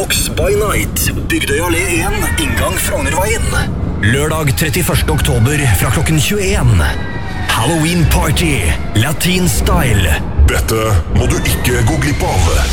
Drugs by Night, Bygdøy Allé 1, inngang Frognerveien. Lørdag 31. oktober fra klokken 21. Halloween Party, Latin Style. Dette må du ikke gå glipp av.